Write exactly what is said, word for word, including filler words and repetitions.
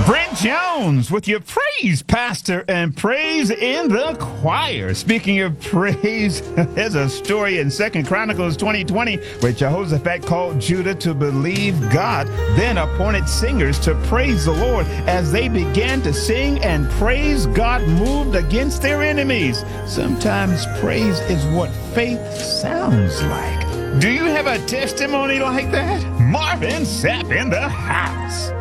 Brent Jones with your praise, pastor, and praise in the choir. Speaking of praise, there's a story in Second Chronicles twenty twenty where Jehoshaphat called Judah to believe God, then appointed singers to praise the Lord. As they began to sing and praise, God moved against their enemies. Sometimes praise is what faith sounds like. Do you have a testimony like that? Marvin Sapp in the house.